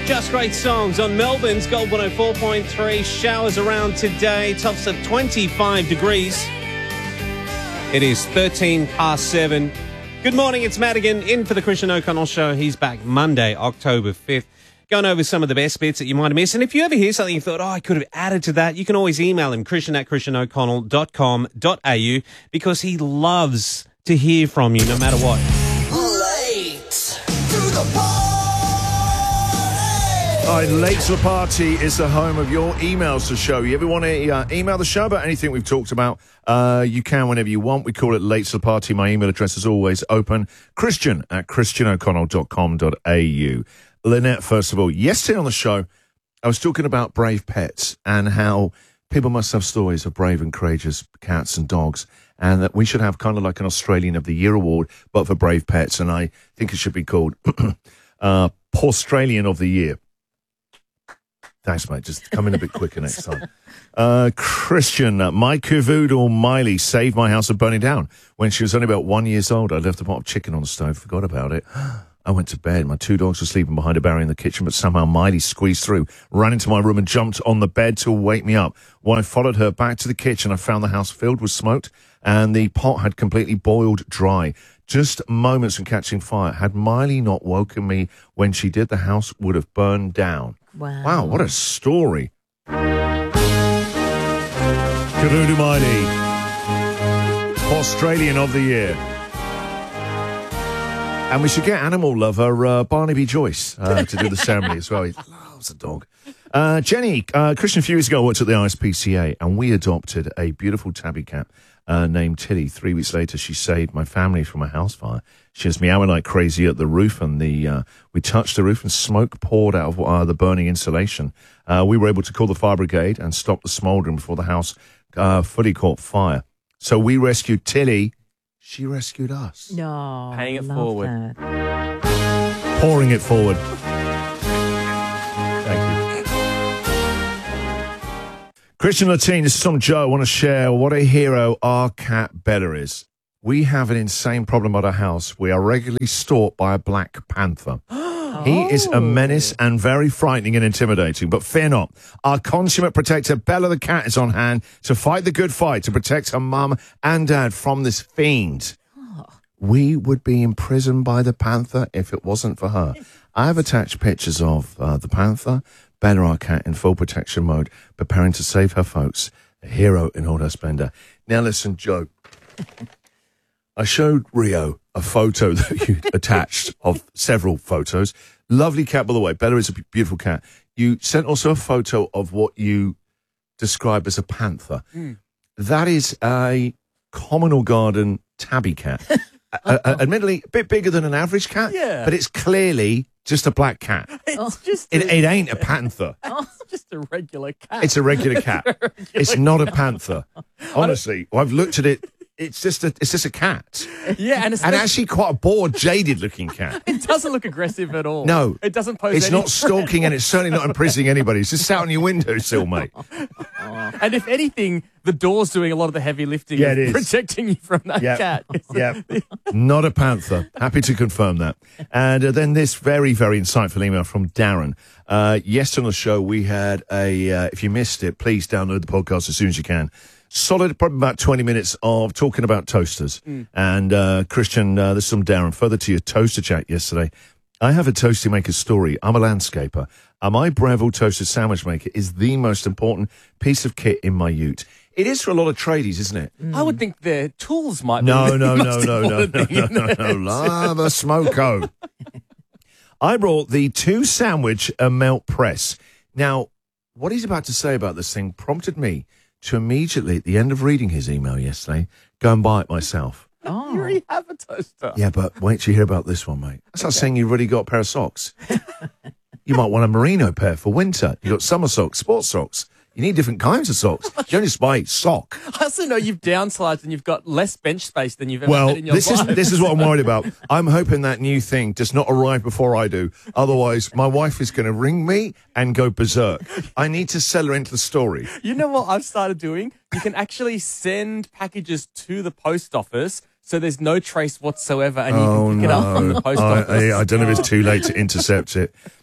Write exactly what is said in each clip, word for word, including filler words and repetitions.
Just great songs on Melbourne's Gold one oh four point three. Showers around today. Tops at twenty-five degrees. It is thirteen past seven. Good morning, it's Madigan in for the Christian O'Connell Show. He's back Monday, October fifth. Going over some of the best bits that you might have missed. And if you ever hear something you thought, oh, I could have added to that, you can always email him, christian at christian o'connell dot com dot a u, because he loves to hear from you no matter what. Late to the party. All right, Late to the Party is the home of your emails to show. You ever want to uh, email the show about anything we've talked about? Uh, you can whenever you want. We call it Late to the Party. My email address is always open. Christian at christian o'connell dot com dot a u. Lynette, first of all, yesterday on the show, I was talking about brave pets and how people must have stories of brave and courageous cats and dogs, and that we should have kind of like an Australian of the Year award, but for brave pets. And I think it should be called uh, Australian of the Year. Thanks, mate. Just come in a bit quicker next time. Uh, Christian, uh, my cavoodle Miley saved my house from burning down. When she was only about one years old, I left a pot of chicken on the stove, forgot about it. I went to bed. My two dogs were sleeping behind a barrier in the kitchen, but somehow Miley squeezed through, ran into my room and jumped on the bed to wake me up. When I followed her back to the kitchen, I found the house filled with smoke and the pot had completely boiled dry. Just moments from catching fire. Had Miley not woken me when she did, the house would have burned down. Wow. Wow, what a story. Cavoodle Miley, Australian of the Year. And we should get animal lover uh, Barnaby Joyce uh, to do the ceremony as well. He loves a dog. Uh, Jenny, uh, Christian, a few years ago, I worked at the R S P C A and we adopted a beautiful tabby cat uh, named Tilly. Three weeks later, she saved my family from a house fire. She was meowing like crazy at the roof, and the uh, we touched the roof and smoke poured out of uh, the burning insulation. Uh, we were able to call the fire brigade and stop the smouldering before the house uh, fully caught fire. So we rescued Tilly. She rescued us. No. Paying it love forward. that. Pouring it forward. Thank you. Christian Latine, this is from Joe. I want to share what a hero our cat Bella is. We have an insane problem at our house. We are regularly stalked by a black panther. He is a menace and very frightening and intimidating, but fear not. Our consummate protector, Bella the cat, is on hand to fight the good fight to protect her mum and dad from this fiend. Oh. We would be imprisoned by the panther if it wasn't for her. I have attached pictures of uh, the panther, Bella our cat, in full protection mode, preparing to save her folks, a hero in all her splendour. Now listen, Joe. I showed Rio a photo that you attached of several photos. Lovely cat, by the way. Bella is a beautiful cat. You sent also a photo of what you describe as a panther. Mm. That is a communal garden tabby cat. uh, uh, admittedly, a bit bigger than an average cat, yeah. But it's clearly just a black cat. It's just It, a, it ain't a panther. it's just a regular cat. It's a regular cat. a regular it's not cat. a panther. Honestly, I've looked at it. It's just a, it's just a cat. Yeah, and, and actually quite a bored, jaded-looking cat. It doesn't look aggressive at all. No. It doesn't pose It's any not stalking and it's certainly not imprisoning anybody. It's just sat on your windowsill, mate. And if anything, the door's doing a lot of the heavy lifting, Yeah, of it is. protecting you from that Yep. cat. Yeah, not a panther. Happy to confirm that. And uh, then this very, very insightful email from Darren. Uh, yesterday on the show, we had a, uh, if you missed it, please download the podcast as soon as you can. Solid, probably about twenty minutes of talking about toasters. Mm. And uh, Christian, uh, this is from Darren. Further to your toaster chat yesterday, I have a toasty maker story. I'm a landscaper. Uh, my Breville toaster sandwich maker is the most important piece of kit in my ute. It is for a lot of tradies, isn't it? I would think their tools might be No, the no, no, most no, no, no, important thing no, in no, it. no. Lava smoko. I brought the two sandwich uh, melt press. Now, what he's about to say about this thing prompted me to immediately, at the end of reading his email yesterday, go and buy it myself. Oh. You already have a toaster. Yeah, but wait till you hear about this one, mate. That's like saying you've already got a pair of socks. You might want a merino pair for winter. You've got summer socks, sports socks. You need different kinds of socks. You don't just buy sock. I also know you've downsized and you've got less bench space than you've ever Well, had in your this life. is this is what I'm worried about. I'm hoping that new thing does not arrive before I do. Otherwise, my wife is going to ring me and go berserk. I need to sell her into the story. You know what I've started doing? You can actually send packages to the post office so there's no trace whatsoever and you Oh, can pick no. it up from the post I, office. I, I don't know if it's too late to intercept it.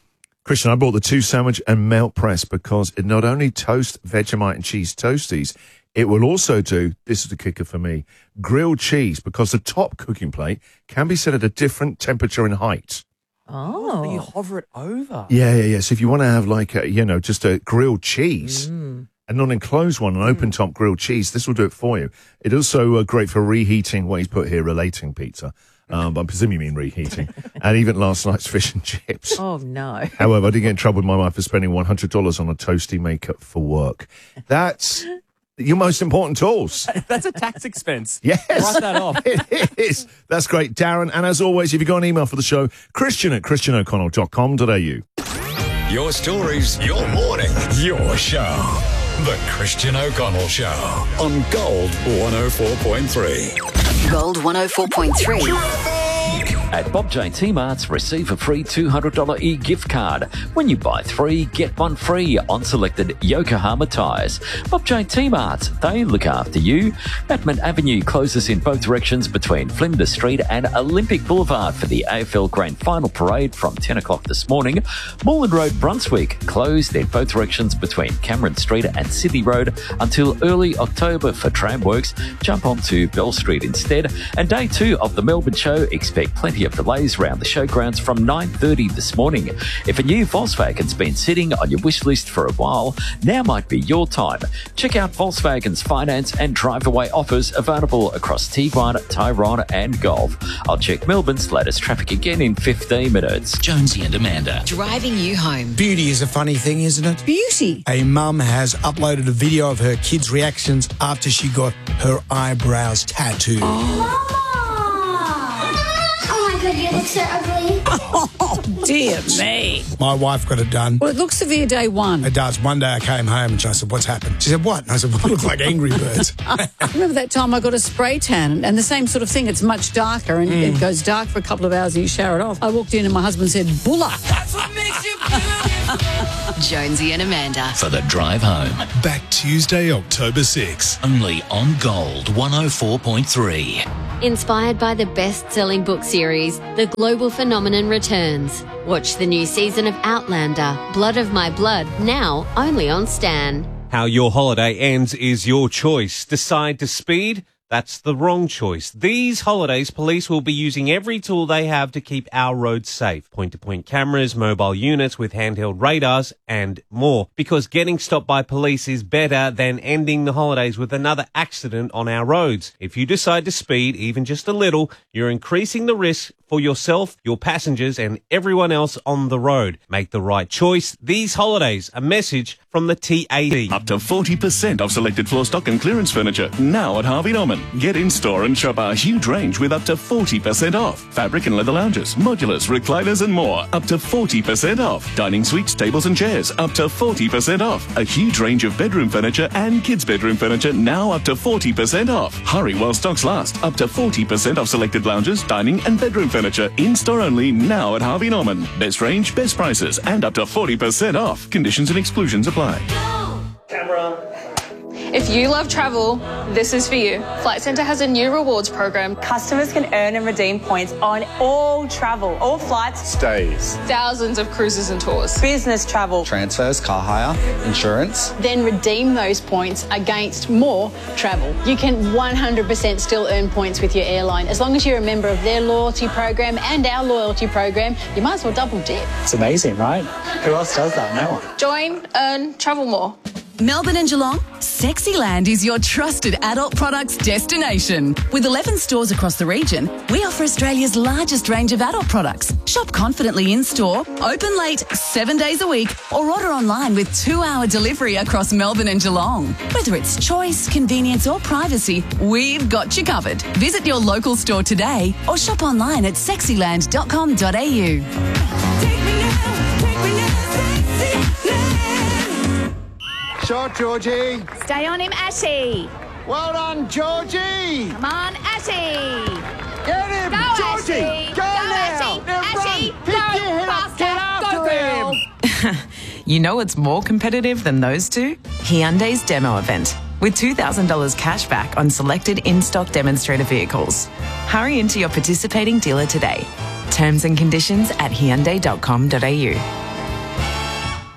Christian, I bought the two sandwich and melt press because it not only toasts Vegemite and cheese toasties, it will also do, this is the kicker for me, grilled cheese, because the top cooking plate can be set at a different temperature and height. Oh. You hover it over. Yeah, yeah, yeah. So if you want to have like, a, you know, just a grilled cheese, Mm. a non-enclosed one, an open-top grilled cheese, this will do it for you. It's also uh, great for reheating, what he's put here, relating pizza. Um, but I'm presuming you mean reheating. And even last night's fish and chips. Oh, no. However, I did get in trouble with my wife for spending one hundred dollars on a toasty maker for work. That's your most important tools. That's a tax expense. Yes. Write that off. It is. That's great, Darren. And as always, if you've got an email for the show, Christian at christian o'connell dot com dot a u. Your stories, your morning, your show. The Christian O'Connell Show on Gold one oh four point three. Gold one oh four point three. At Bob J T Marts, receive a free two hundred dollars e-gift card. When you buy three, get one free on selected Yokohama tyres. Bob J T Marts, they look after you. Batman Avenue closes in both directions between Flinders Street and Olympic Boulevard for the A F L Grand Final Parade from ten o'clock this morning. Moreland Road, Brunswick, closed in both directions between Cameron Street and Sydney Road until early October for tram works. Jump onto Bell Street instead. And day two of the Melbourne show, expect plenty of delays around the showgrounds from nine thirty this morning. If a new Volkswagen's been sitting on your wish list for a while, now might be your time. Check out Volkswagen's finance and drive-away offers available across Tiguan, Tyrone and Golf. I'll check Melbourne's latest traffic again in fifteen minutes. Jonesy and Amanda. Driving you home. Beauty is a funny thing, isn't it? Beauty. A mum has uploaded a video of her kids' reactions after she got her eyebrows tattooed. You look so ugly. Oh, dear me. My wife got it done. Well, it looks severe day one. It does. One day I came home and I said, what's happened? She said, what? And I said, well, I look like Angry Birds. Remember that time I got a spray tan and the same sort of thing. It's much darker and Mm. it goes dark for a couple of hours and you shower it off. I walked in and my husband said, Bulla. That's what makes you beautiful. Jonesy and Amanda. For the drive home. Back Tuesday, October sixth. Only on Gold one oh four point three. Inspired by the best-selling book series, The Global Phenomenon returns. Watch the new season of Outlander, Blood of My Blood, now only on Stan. How your holiday ends is your choice. Decide to speed? That's the wrong choice. These holidays, police will be using every tool they have to keep our roads safe. Point-to-point cameras, mobile units with handheld radars, and more. Because getting stopped by police is better than ending the holidays with another accident on our roads. If you decide to speed, even just a little, you're increasing the risk for yourself, your passengers, and everyone else on the road. Make the right choice these holidays. A message from the T A D. Up to forty percent off selected floor stock and clearance furniture now at Harvey Norman. Get in store and shop our huge range with up to forty percent off. Fabric and leather lounges, modulars, recliners and more. Up to forty percent off. Dining suites, tables and chairs. Up to forty percent off. A huge range of bedroom furniture and kids' bedroom furniture now up to forty percent off. Hurry while stocks last. Up to forty percent off selected lounges, dining and bedroom furniture. In store only now at Harvey Norman. Best range, best prices and up to forty percent off. Conditions and exclusions apply. Camera. If you love travel, this is for you. Flight Centre has a new rewards program. Customers can earn and redeem points on all travel, all flights, stays, thousands of cruises and tours, business travel, transfers, car hire, insurance. Then redeem those points against more travel. You can one hundred percent still earn points with your airline. As long as you're a member of their loyalty program and our loyalty program, you might as well double dip. It's amazing, right? Who else does that? No one. Join, earn, travel more. Melbourne and Geelong, Sexyland is your trusted adult products destination. With eleven stores across the region, we offer Australia's largest range of adult products. Shop confidently in-store, open late, seven days a week, or order online with two-hour delivery across Melbourne and Geelong. Whether it's choice, convenience or privacy, we've got you covered. Visit your local store today or shop online at sexyland dot com dot a u. Shot, Georgie. Stay on him, Ashy. Well done, Georgie. Come on, Ashy. Get him, Go, Georgie. Ashy. Go, Go, now. Ashy. Now Ashy, run. Pick go, your head up. Get faster. after Go, him. You know what's more competitive than those two? Hyundai's demo event, with two thousand dollars cash back on selected in-stock demonstrator vehicles. Hurry into your participating dealer today. Terms and conditions at hyundai dot com dot a u.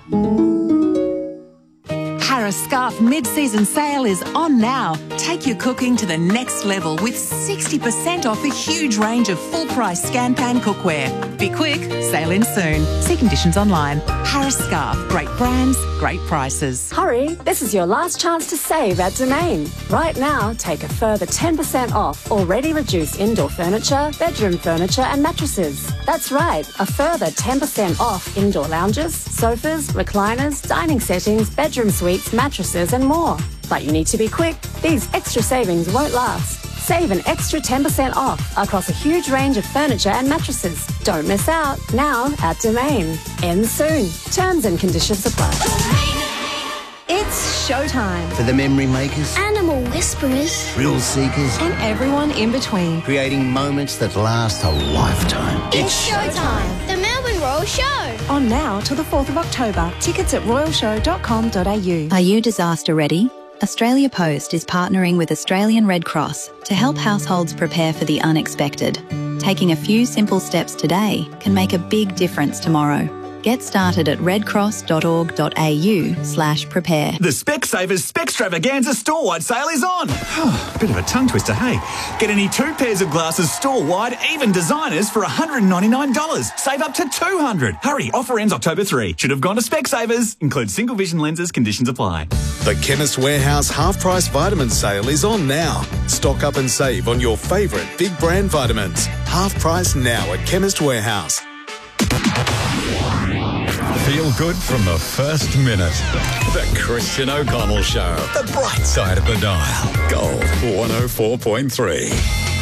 Harris Scarf mid-season sale is on now. Take your cooking to the next level with sixty percent off a huge range of full-price scan pan cookware. Be quick, sale in soon. See conditions online. Harris Scarf, great brands, great prices. Hurry, this is your last chance to save at Domain. Right now, take a further ten percent off already reduced indoor furniture, bedroom furniture and mattresses. That's right, a further ten percent off indoor lounges, sofas, recliners, dining settings, bedroom suites, mattresses and more. But you need to be quick. These extra savings won't last. Save an extra ten percent off across a huge range of furniture and mattresses. Don't miss out. Now at Domain. Ends soon. Terms and conditions apply. It's showtime. For the memory makers, Animal whisperers, thrill seekers, and everyone in between. Creating moments that last a lifetime. It's showtime. The Melbourne Royal Show. On now till the fourth of October. Tickets at royal show dot com dot a u. Are you disaster ready? Australia Post is partnering with Australian Red Cross to help households prepare for the unexpected. Taking a few simple steps today can make a big difference tomorrow. Get started at redcross.org.au slash prepare. The Specsavers Specstravaganza store-wide sale is on. Bit of a tongue twister, hey? Get any two pairs of glasses store-wide, even designers, for one hundred ninety-nine dollars. Save up to two hundred dollars. Hurry, offer ends October third. Should have gone to Specsavers. Includes single vision lenses, conditions apply. The Chemist Warehouse half-price vitamin sale is on now. Stock up and save on your favourite big brand vitamins. Half price now at Chemist Warehouse. Feel good from the first minute. The Christian O'Connell Show. The bright side of the dial. Gold one oh four point three.